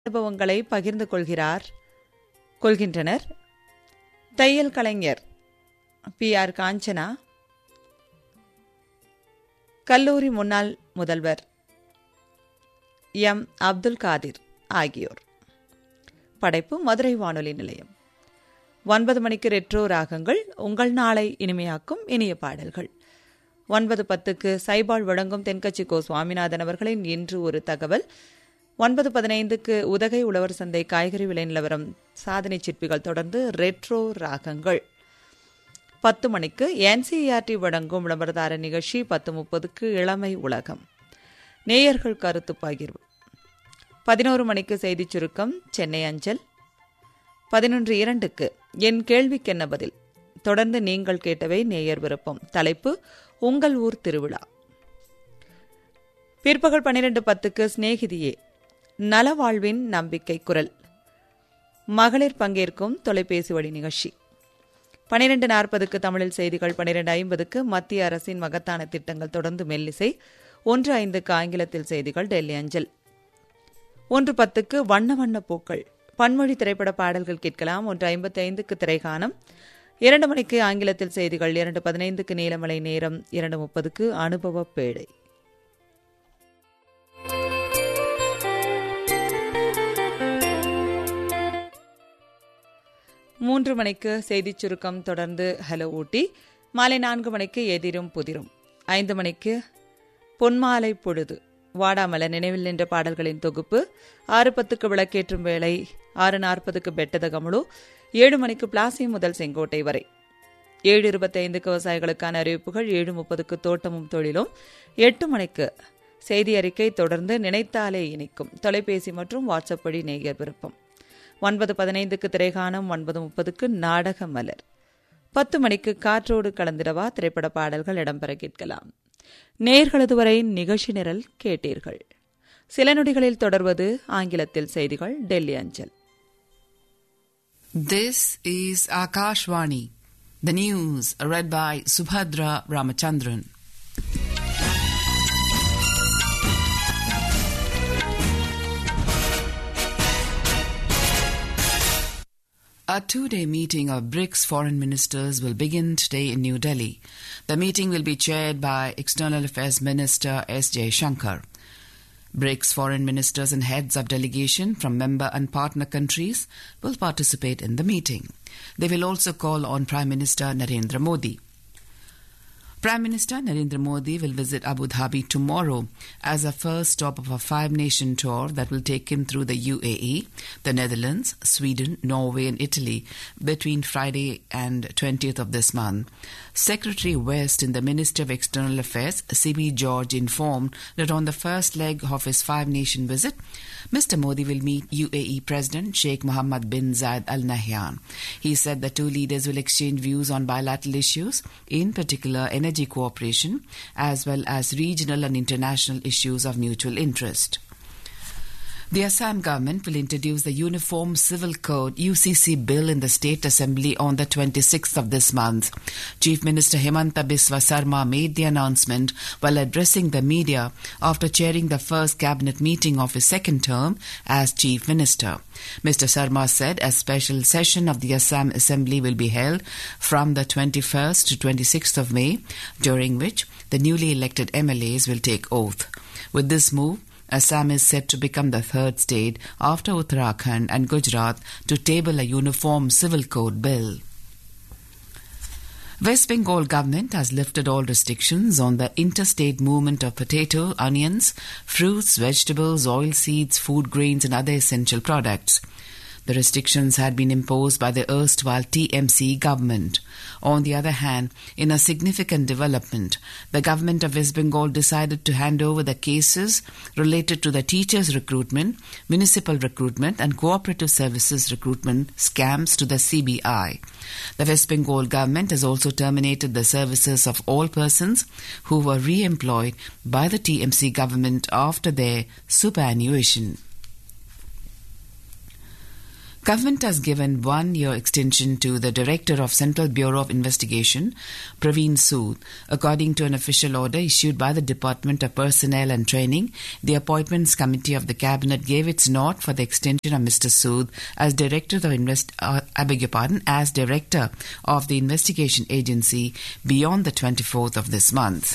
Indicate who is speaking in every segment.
Speaker 1: அனுபவங்களை பகிர்ந்து கொள்கின்றனர். தையல் கலைஞர் PR காஞ்சனா, கல்லூரி முன்னாள் முதல்வர் M அப்துல் காதிர் ஆகியோர். படைப்பு மதுரை வானொலி நிலையம். 9 மணிக்கு ரெட்ரோ ராகங்கள், உங்கள் நாளை இனிமையாக்கும் இனிய பாடல்கள். 9:10க்கு சைபால் வழங்கும் தென்கட்சி கோ சுவாமிநாதன் அவர்களின் இன்று ஒரு தகவல். 9:15க்கு உதகை உழவர் சந்தை காய்கறி விலை நிலவரம், சாதனை சிற்பிகள். தொடர்ந்து ரெட்ரோ ராகங்கள். 10 மணிக்கு NCERT வழங்கும் விளம்பரதார நிகழ்ச்சி. 10:30க்கு இளமை உலகம், நேயர்கள் கருத்து பகிர்வு. 11 மணிக்கு செய்திச் சுருக்கம் சென்னை அஞ்சல். 11:02க்கு என் கேள்விக்கென்ன பதில். தொடர்ந்து நீங்கள் கேட்டவை நேயர் விருப்பம். தலைப்பு உங்கள் ஊர் திருவிழா. பிற்பகல் 12:10க்கு சிநேகிதியே, நலவாழ்வின் நம்பிக்கை குரல், மகளிர் பங்கேற்கும் தொலைபேசி வழி நிகழ்ச்சி. 12:40க்கு தமிழில் செய்திகள். 12:50க்கு மத்திய அரசின் மகத்தான திட்டங்கள். தொடர்ந்து மெல்லிசை. 1:05க்கு ஆங்கிலத்தில் செய்திகள் டெல்லி அஞ்சல். 1:10க்கு வண்ண வண்ண பூக்கள், பன்மொழி திரைப்பட பாடல்கள் கேட்கலாம். 1:55க்கு திரைகானம். 2 மணிக்கு ஆங்கிலத்தில் செய்திகள். 2:15க்கு நீலமலை நேரம். 2:30க்கு அனுபவ பேழை. 3 மணிக்கு செய்திச் சுருக்கம். தொடர்ந்து ஹலோ ஊட்டி. மாலை 4 மணிக்கு எதிரும் புதிரும். 5 மணிக்கு பொன்மாலை பொழுது, வாடாமலர் நினைவில் நின்ற பாடல்களின் தொகுப்பு. 6:10க்கு விளக்கேற்றும் வேளை. 6:40க்கு பெட்டத கமுழு. 7 மணிக்கு பிளாசி முதல் செங்கோட்டை வரை. 7:25க்கு விவசாயிகளுக்கான அறிவிப்புகள். 7:30க்கு தோட்டமும் தொழிலும். 8 மணிக்கு செய்தி அறிக்கை. தொடர்ந்து நினைத்தாலே இனிக்கும், தொலைபேசி மற்றும் வாட்ஸ்அப் வழி நேயர் விருப்பம். 9:15க்கு திரைகானம். 9:30க்கு நாடக மலர். 10 மணிக்கு காற்றோடு கலந்திடவா திரைப்பட பாடல்கள் இடம்பெற கேட்கலாம். நேயர்களது வரை நிகழ்ச்சி நிரல் கேட்டீர்கள். சில நொடிகளில் தொடர்வது ஆங்கிலத்தில் செய்திகள் டெல்லி அஞ்சல்.
Speaker 2: This is Akashvani. The news read by Subhadra Ramachandran. A two-day meeting of BRICS foreign ministers will begin today in New Delhi. The meeting will be chaired by External Affairs Minister S. Jaishankar. BRICS foreign ministers and heads of delegation from member and partner countries will participate in the meeting. They will also call on Prime Minister Narendra Modi. Prime Minister Narendra Modi will visit Abu Dhabi tomorrow as a first stop of a 5-nation tour that will take him through the UAE, the Netherlands, Sweden, Norway and Italy between Friday and 20th of this month. Secretary West in the Ministry of External Affairs, C.B. George, informed that on the first leg of his 5-nation visit, Mr. Modi will meet UAE President Sheikh Mohammed bin Zayed Al Nahyan. He said the two leaders will exchange views on bilateral issues, in particular energy cooperation, as well as regional and international issues of mutual interest. The Assam government will introduce the Uniform Civil Code UCC bill in the State Assembly on the 26th of this month. Chief Minister Himanta Biswa Sarma made the announcement while addressing the media after chairing the first cabinet meeting of his second term as Chief Minister. Mr. Sarma said a special session of the Assam Assembly will be held from the 21st to 26th of May, during which the newly elected MLAs will take oath. With this move, Assam is set to become the third state after Uttarakhand and Gujarat to table a uniform civil code bill. West Bengal government has lifted all restrictions on the interstate movement of potato, onions, fruits, vegetables, oilseeds, food grains and other essential products. The restrictions had been imposed by the erstwhile TMC government. On the other hand, in a significant development, the government of West Bengal decided to hand over the cases related to the teachers' recruitment, municipal recruitment and cooperative services recruitment scams to the CBI. The West Bengal government has also terminated the services of all persons who were re-employed by the TMC government after their superannuation. government has given 1-year extension to the Director of Central Bureau of Investigation, Praveen Sood. According to an official order issued by the Department of Personnel and Training, the Appointments Committee of the Cabinet gave its nod for the extension of Mr. Sood as Director of the Investigation Agency beyond the 24th of this month.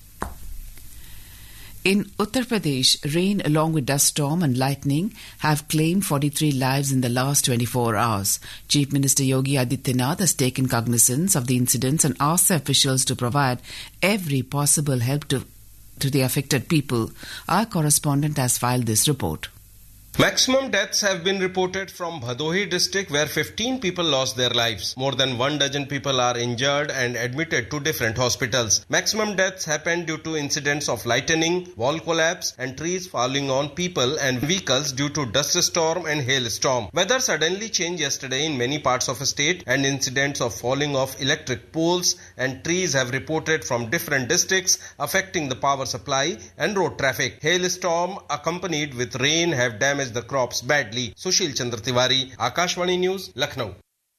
Speaker 2: In Uttar Pradesh, rain along with dust storm and lightning have claimed 43 lives in the last 24 hours. Chief Minister Yogi Adityanath has taken cognizance of the incidents and asked the officials to provide every possible help to the affected people. Our correspondent has filed this report.
Speaker 3: Maximum deaths have been reported from Bhadohi district where 15 people lost their lives. More than 12 people are injured and admitted to different hospitals. Maximum deaths happened due to incidents of lightning, wall collapse and trees falling on people and vehicles due to dust storm and hailstorm. Weather suddenly changed yesterday in many parts of the state and incidents of falling of electric poles and trees have reported from different districts affecting the power supply and road traffic. Hailstorm accompanied with rain have damaged the crops badly. Sushil Chandra Tiwari, Akashvani News, Lucknow.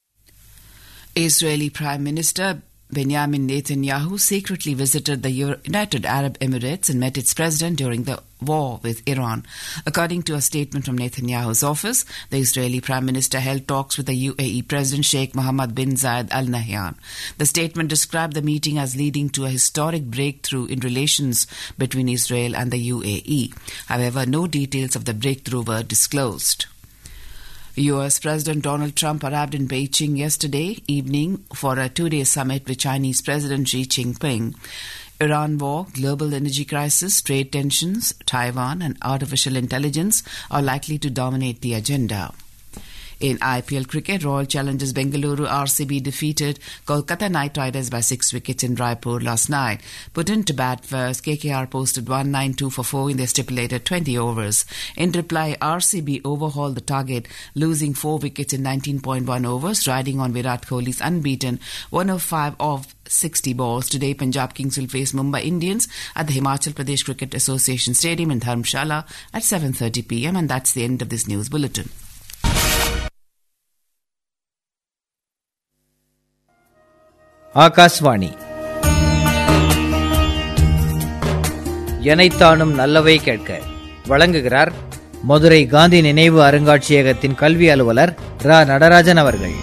Speaker 2: Israeli Prime Minister Benjamin Netanyahu secretly visited the United Arab Emirates and met its president during the war with Iran. According to a statement from Netanyahu's office, the Israeli Prime Minister held talks with the UAE President Sheikh Mohammed bin Zayed Al Nahyan. The statement described the meeting as leading to a historic breakthrough in relations between Israel and the UAE. However, no details of the breakthrough were disclosed. U.S. President Donald Trump arrived in Beijing yesterday evening for a 2-day summit with Chinese President Xi Jinping. Iran war, global energy crisis, trade tensions, Taiwan and artificial intelligence are likely to dominate the agenda. In IPL cricket, Royal Challengers Bengaluru RCB defeated Kolkata Knight Riders by 6 wickets in Raipur last night. Put into bat first, KKR posted 192 for 4 in their stipulated 20 overs. In reply, RCB overhauled the target, losing 4 wickets in 19.1 overs, riding on Virat Kohli's unbeaten 105 of 60 balls. Today, Punjab Kings will face Mumbai Indians at the Himachal Pradesh Cricket Association Stadium in Dharamshala at 7:30 p.m. And that's the end of this news bulletin.
Speaker 4: Akashvani எனைத்தானும் நல்லவை கேட்க வழங்குகிறார் மதுரை காந்தி நினைவு அருங்காட்சியகத்தின் கல்வி அலுவலர் ரா நடராஜன் அவர்கள்.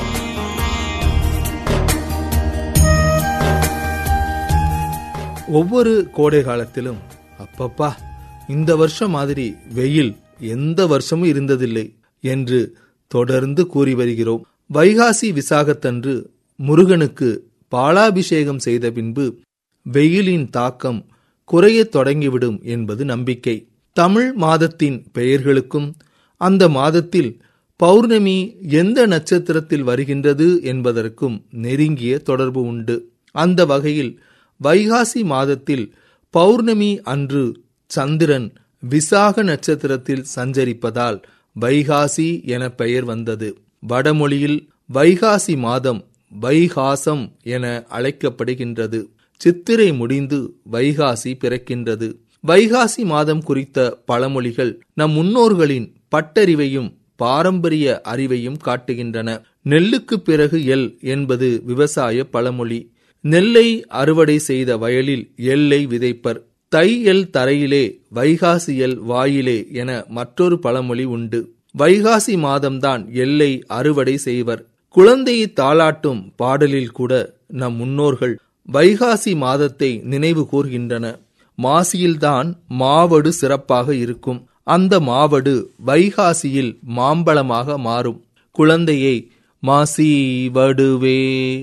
Speaker 5: ஒவ்வொரு கோடை காலத்திலும் அப்பப்பா இந்த வருஷம் மாதிரி வெயில் எந்த வருஷமும் இருந்ததில்லை என்று தொடர்ந்து கூறி வருகிறோம். வைகாசி விசாகத்தன்று முருகனுக்கு பாலாபிஷேகம் செய்த பின்பு வெயிலின் தாக்கம் குறையத் தொடங்கிவிடும் என்பது நம்பிக்கை. தமிழ் மாதத்தின் பெயர்களுக்கும் அந்த மாதத்தில் பௌர்ணமி எந்த நட்சத்திரத்தில் வருகின்றது என்பதற்கும் நெருங்கிய தொடர்பு உண்டு. அந்த வகையில் வைகாசி மாதத்தில் பௌர்ணமி அன்று சந்திரன் விசாக நட்சத்திரத்தில் சஞ்சரிப்பதால் வைகாசி என பெயர் வந்தது. வடமொழியில் வைகாசி மாதம் வைகாசம் என அழைக்கப்படுகின்றது. சித்திரை முடிந்து வைகாசி பிறக்கின்றது. வைகாசி மாதம் குறித்த பழமொழிகள் நம் முன்னோர்களின் பட்டறிவையும் பாரம்பரிய அறிவையும் காட்டுகின்றன. நெல்லுக்கு பிறகு எள் என்பது விவசாய பழமொழி. நெல்லை அறுவடை செய்த வயலில் எள்ளை விதைப்பர். தை எள் தரையிலே வைகாசி எள் வாயிலே என மற்றொரு பழமொழி உண்டு. வைகாசி மாதம்தான் எள்ளை அறுவடை செய்வர். குழந்தையை தாளாட்டும் பாடலில் கூட நம் முன்னோர்கள் வைகாசி மாதத்தை நினைவு கூர்கின்றன. மாசியில்தான் மாவடு சிறப்பாக இருக்கும். அந்த மாவடு வைகாசியில் மாம்பழமாக மாறும். குழந்தையை மாசி வடுவே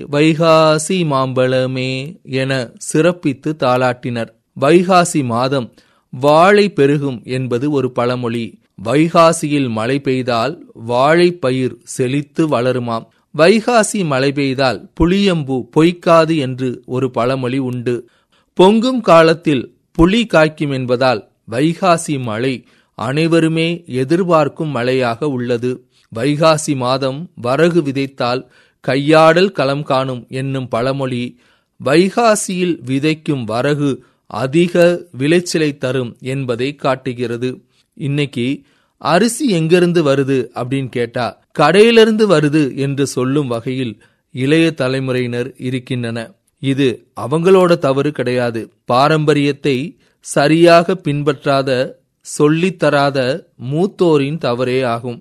Speaker 5: வைகாசி மாம்பழமே என சிறப்பித்து தாளாட்டினர். வைகாசி மாதம் வாழை பெருகும் என்பது ஒரு பழமொழி. வைகாசியில் மழை பெய்தால் வாழைப்பயிர் செழித்து வளருமாம். வைகாசி மழை பெய்தால் புளியம்பு பொய்க்காது என்று ஒரு பழமொழி உண்டு. பொங்கும் காலத்தில் புலி காய்க்கும் என்பதால் வைகாசி மழை அனைவருமே எதிர்பார்க்கும் மழையாக உள்ளது. வைகாசி மாதம் வரகு விதைத்தால் கையாடல் களம் காணும் என்னும் பழமொழி வைகாசியில் விதைக்கும் வரகு அதிக விளைச்சலை தரும் என்பதை காட்டுகிறது. இன்னைக்கு அரிசி எங்கிருந்து வருது அப்படின்னு கேட்டா கடையிலிருந்து வருது என்று சொல்லும் வகையில் இளைய தலைமுறையினர் இருக்கின்றன. இது அவங்களோட தவறு கிடையாது. பாரம்பரியத்தை சரியாக பின்பற்றாத சொல்லித்தராத மூத்தோரின் தவறே ஆகும்.